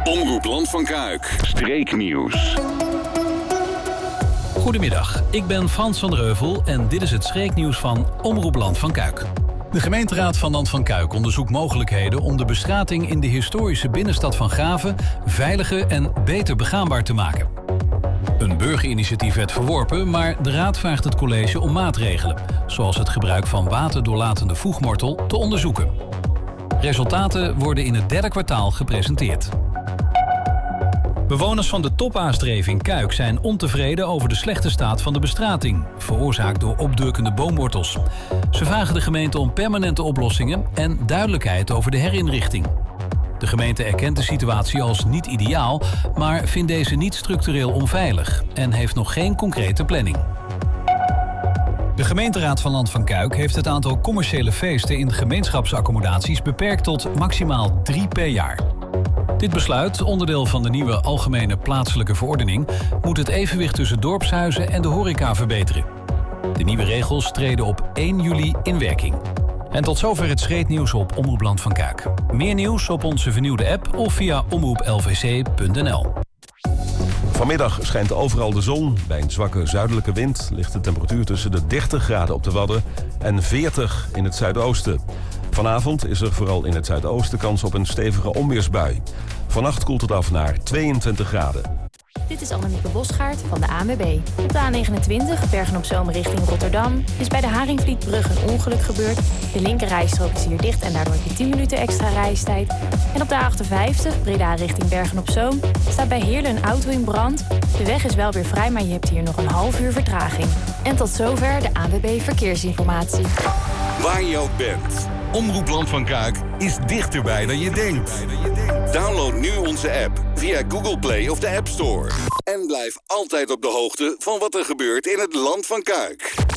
Omroep Land van Kuik. Streeknieuws. Goedemiddag, ik ben Frans van der Heuvel en dit is het streeknieuws van Omroep Land van Kuik. De gemeenteraad van Land van Kuik onderzoekt mogelijkheden om de bestrating in de historische binnenstad van Graven veiliger en beter begaanbaar te maken. Een burgerinitiatief werd verworpen, maar de raad vraagt het college om maatregelen, zoals het gebruik van waterdoorlatende voegmortel, te onderzoeken. Resultaten worden in het derde kwartaal gepresenteerd. Bewoners van de Topaastreef Kuik zijn ontevreden over de slechte staat van de bestrating, veroorzaakt door opdurkende boomwortels. Ze vragen de gemeente om permanente oplossingen en duidelijkheid over de herinrichting. De gemeente erkent de situatie als niet ideaal, maar vindt deze niet structureel onveilig en heeft nog geen concrete planning. De gemeenteraad van Land van Kuik heeft het aantal commerciële feesten in gemeenschapsaccommodaties beperkt tot maximaal 3 per jaar. Dit besluit, onderdeel van de nieuwe Algemene Plaatselijke Verordening, moet het evenwicht tussen dorpshuizen en de horeca verbeteren. De nieuwe regels treden op 1 juli in werking. En tot zover het streeknieuws op Omroep Land van Kuik. Meer nieuws op onze vernieuwde app of via omroeplvc.nl. Vanmiddag schijnt overal de zon. Bij een zwakke zuidelijke wind ligt de temperatuur tussen de 30 graden op de Wadden en 40 in het zuidoosten. Vanavond is er vooral in het zuidoosten kans op een stevige onweersbui. Vannacht koelt het af naar 22 graden. Dit is Annemieke Bosgaard van de ANWB. Op de A29, Bergen-op-Zoom richting Rotterdam, is bij de Haringvlietbrug een ongeluk gebeurd. De linkerrijstrook is hier dicht en daardoor heb je 10 minuten extra reistijd. En op de A58, Breda richting Bergen-op-Zoom, staat bij Heerlen een auto in brand. De weg is wel weer vrij, maar je hebt hier nog een half uur vertraging. En tot zover de ANWB Verkeersinformatie. Waar je ook bent, Omroep Land van Kuik is dichterbij dan je denkt. Download nu onze app via Google Play of de App Store. En blijf altijd op de hoogte van wat er gebeurt in het Land van Kuik.